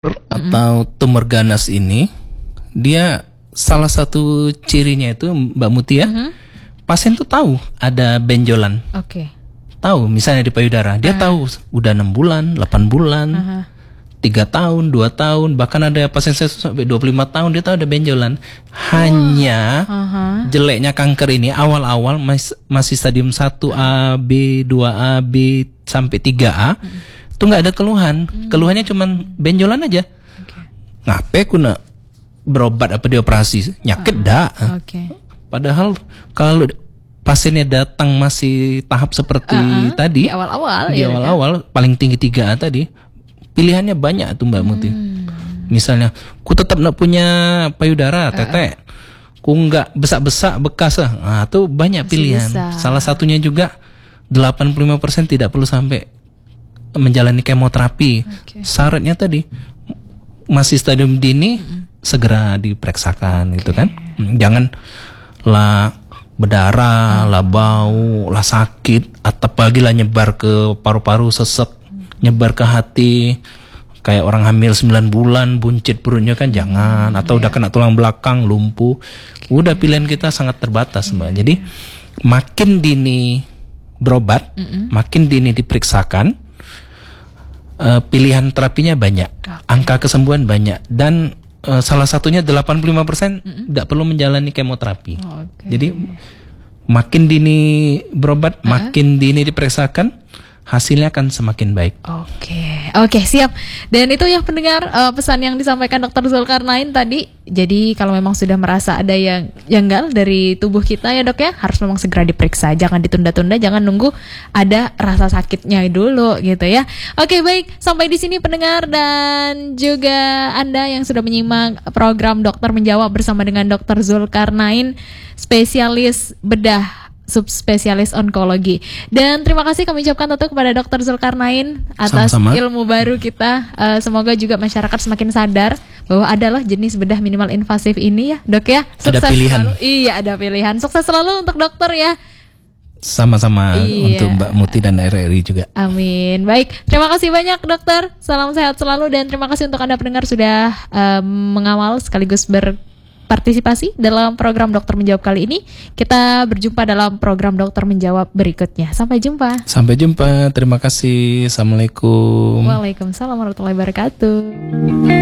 atau tumor ganas ini, dia salah satu cirinya itu Mbak Mutia, pasien tuh tahu ada benjolan. Oke. Tahu, misalnya di payudara, dia tahu udah 6 bulan, 8 bulan, 3 tahun, 2 tahun, bahkan ada pasien saya sampai 25 tahun dia tahu ada benjolan. Hanya jeleknya kanker ini awal-awal masih stadium 1A, B, 2A, B sampai 3A. Itu nggak ada keluhan, keluhannya cuman benjolan aja. Ngapain kuna berobat apa dioperasi, nyakit dah. Padahal kalau pasiennya datang masih tahap seperti tadi, di awal-awal paling tinggi 3A tadi, pilihannya banyak tuh Mbak Muti. Misalnya, ku tetap nak punya payudara, tete, ku nggak besak-besak bekas, nah tuh banyak pilihan. Salah satunya juga 85% tidak perlu sampai menjalani kemoterapi. Syaratnya tadi masih stadium dini, segera diperiksakan gitu kan. Jangan lah berdarah, lah bau, lah sakit, atau apalagi lah nyebar ke paru-paru, sesek, nyebar ke hati, kayak orang hamil 9 bulan, buncit perutnya kan jangan, atau udah kena tulang belakang, lumpuh. Udah pilihan kita sangat terbatas Mbak. Jadi makin dini berobat, makin dini diperiksakan, pilihan terapinya banyak, angka kesembuhan banyak, dan salah satunya 85% tidak perlu menjalani kemoterapi. Jadi makin dini berobat, makin dini diperiksakan, hasilnya akan semakin baik. Oke, siap. Dan itu yang pendengar, pesan yang disampaikan Dr. Zulkarnain tadi. Jadi kalau memang sudah merasa ada yang janggal dari tubuh kita ya dok ya, harus memang segera diperiksa. Jangan ditunda-tunda, jangan nunggu ada rasa sakitnya dulu gitu ya. Oke, baik. Sampai di sini pendengar dan juga Anda yang sudah menyimak program Dokter Menjawab bersama dengan Dr. Zulkarnain, spesialis bedah subspesialis onkologi. Dan terima kasih kami ucapkan tentu kepada Dr. Zulkarnain atas ilmu baru kita. Semoga juga masyarakat semakin sadar bahwa adalah jenis bedah minimal invasif ini ya dok ya. Sukses ada pilihan. Iya, ada pilihan. Sukses selalu untuk dokter ya. Sama-sama untuk Mbak Muti dan RRI juga. Amin. Baik, terima kasih banyak dokter. Salam sehat selalu dan terima kasih untuk Anda pendengar sudah mengawal sekaligus partisipasi dalam program Dokter Menjawab kali ini. Kita berjumpa dalam program Dokter Menjawab berikutnya. Sampai jumpa. Sampai jumpa. Terima kasih. Assalamualaikum. Waalaikumsalam warahmatullahi wabarakatuh.